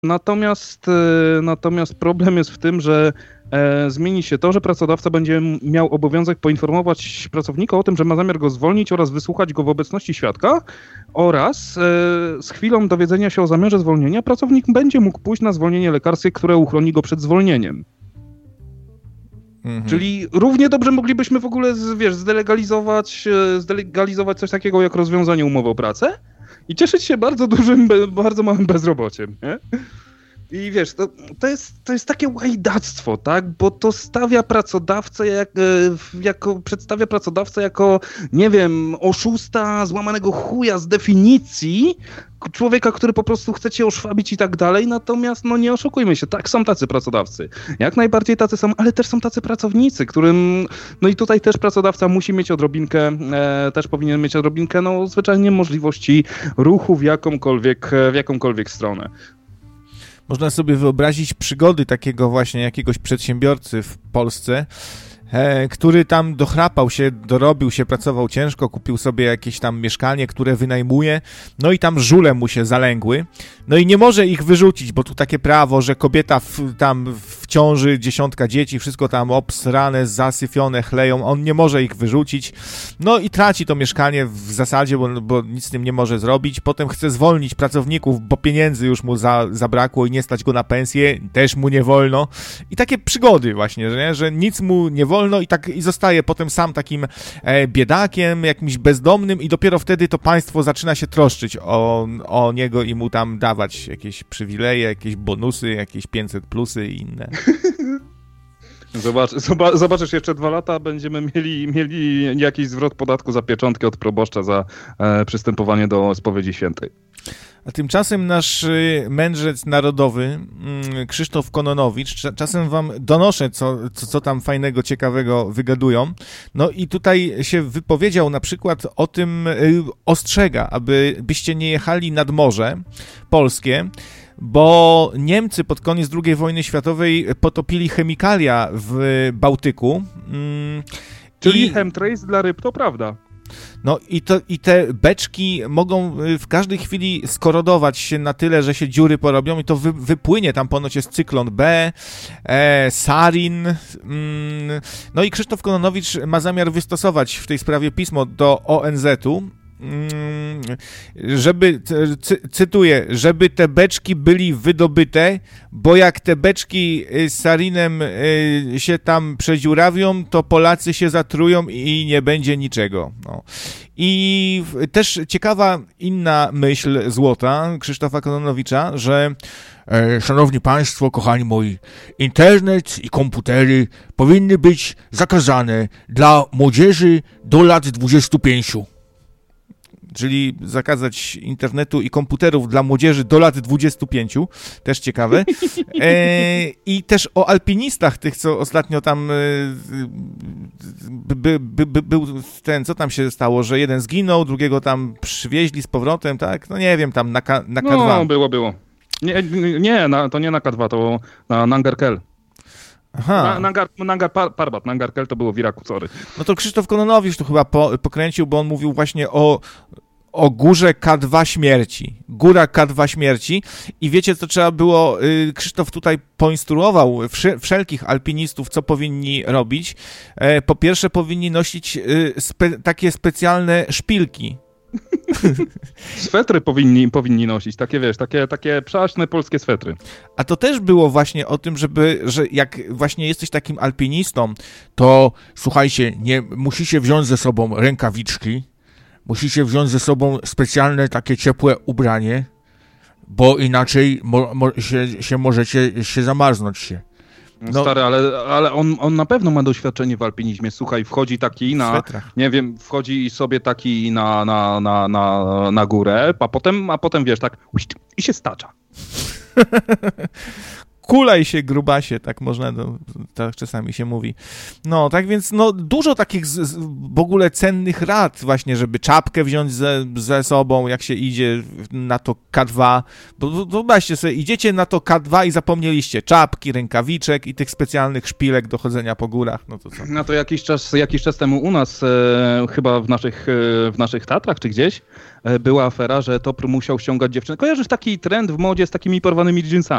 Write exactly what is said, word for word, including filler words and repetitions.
Natomiast, natomiast problem jest w tym, że e, zmieni się to, że pracodawca będzie miał obowiązek poinformować pracownika o tym, że ma zamiar go zwolnić oraz wysłuchać go w obecności świadka oraz e, z chwilą dowiedzenia się o zamiarze zwolnienia pracownik będzie mógł pójść na zwolnienie lekarskie, które uchroni go przed zwolnieniem. Mhm. Czyli równie dobrze moglibyśmy w ogóle, wiesz, zdelegalizować, zdelegalizować coś takiego jak rozwiązanie umowy o pracę i cieszyć się bardzo dużym, bardzo małym bezrobociem, nie? I wiesz, to, to, jest, to jest takie łajdactwo, tak? Bo to stawia pracodawcę, jak, jako, przedstawia pracodawcę jako, nie wiem, oszusta, złamanego chuja z definicji, człowieka, który po prostu chce cię oszwabić i tak dalej, natomiast no nie oszukujmy się, tak, są tacy pracodawcy. Jak najbardziej tacy są, ale też są tacy pracownicy, którym, no i tutaj też pracodawca musi mieć odrobinkę, e, też powinien mieć odrobinkę, no zwyczajnie możliwości ruchu w jakąkolwiek, w jakąkolwiek stronę. Można sobie wyobrazić przygody takiego właśnie jakiegoś przedsiębiorcy w Polsce, e, który tam dochrapał się, dorobił się, pracował ciężko, kupił sobie jakieś tam mieszkanie, które wynajmuje, no i tam żule mu się zalęgły, no i nie może ich wyrzucić, bo tu takie prawo, że kobieta w, tam w ciąży, dziesiątka dzieci, wszystko tam obsrane, zasyfione, chleją, on nie może ich wyrzucić, no i traci to mieszkanie w zasadzie, bo, bo nic z tym nie może zrobić, potem chce zwolnić pracowników, bo pieniędzy już mu za, zabrakło i nie stać go na pensję, też mu nie wolno i takie przygody właśnie, że, nie? Że nic mu nie wolno i tak i zostaje potem sam takim e, biedakiem, jakimś bezdomnym i dopiero wtedy to państwo zaczyna się troszczyć o, o niego i mu tam dawać jakieś przywileje, jakieś bonusy, jakieś pięćset plusy i inne. Zobacz, zoba, zobaczysz, jeszcze dwa lata będziemy mieli, mieli jakiś zwrot podatku za pieczątkę od proboszcza za e, przystępowanie do spowiedzi świętej. A tymczasem nasz mędrzec narodowy, Krzysztof Kononowicz, czasem wam donoszę, co, co, co tam fajnego, ciekawego wygadują. No i tutaj się wypowiedział na przykład o tym, ostrzega, abyście nie jechali nad morze polskie, bo Niemcy pod koniec drugiej wojny światowej potopili chemikalia w Bałtyku. Czyli i... chemtrails dla ryb, to prawda. No i, to, i te beczki mogą w każdej chwili skorodować się na tyle, że się dziury porobią i to wy, wypłynie, tam ponoć jest cyklon B, e, sarin. Mm, no i Krzysztof Kononowicz ma zamiar wystosować w tej sprawie pismo do O N Z-u, żeby, cy, cytuję, żeby te beczki byli wydobyte, bo jak te beczki z sarinem się tam przedziurawią, to Polacy się zatrują i nie będzie niczego. No. I też ciekawa inna myśl złota Krzysztofa Kononowicza, że e, szanowni państwo, kochani moi, internet i komputery powinny być zakazane dla młodzieży do lat dwudziestu pięciu. Czyli zakazać internetu i komputerów dla młodzieży do lat dwudziestu pięciu, też ciekawe. E, I też o alpinistach, tych, co ostatnio tam e, by, by, by, był ten, co tam się stało, że jeden zginął, drugiego tam przywieźli z powrotem, tak? No nie wiem, tam na, K, na K dwa. No, było, było. Nie, nie na, to nie na K dwa, to na Nangar Kel. Aha. Na, Nangar, Nangar Par, Parbat, Nangar Kel to było w Iraku, sorry. No to Krzysztof Kononowicz tu chyba po, pokręcił, bo on mówił właśnie o, o górze K dwa śmierci. Góra K dwa śmierci i wiecie, co trzeba było, y, Krzysztof tutaj poinstruował wszy, wszelkich alpinistów, co powinni robić. E, po pierwsze powinni nosić y, spe, takie specjalne szpilki. Swetry powinni, powinni nosić, takie wiesz, takie, takie przeaśne polskie swetry. A to też było właśnie o tym, żeby, że jak właśnie jesteś takim alpinistą, to słuchajcie, nie musicie wziąć ze sobą rękawiczki, musicie wziąć ze sobą specjalne takie ciepłe ubranie, bo inaczej mo, mo, się, się możecie się zamarznąć się. No, stary, ale, ale on, on na pewno ma doświadczenie w alpinizmie. Słuchaj, wchodzi taki na, nie wiem, wchodzi sobie taki na, na, na, na, na górę, a potem, a potem wiesz, tak i się stacza. wkulaj się, grubasie, tak można, no, tak czasami się mówi. No, tak więc, no, dużo takich z, z, w ogóle cennych rad właśnie, żeby czapkę wziąć ze, ze sobą, jak się idzie na to K dwa, bo wyobraźcie sobie, idziecie na to K dwa i zapomnieliście czapki, rękawiczek i tych specjalnych szpilek do chodzenia po górach, no to co? No to jakiś czas, jakiś czas temu u nas, e, chyba w naszych, e, w naszych Tatrach czy gdzieś, e, była afera, że Topr musiał ściągać dziewczynę. Kojarzysz taki trend w modzie z takimi porwanymi jeansami?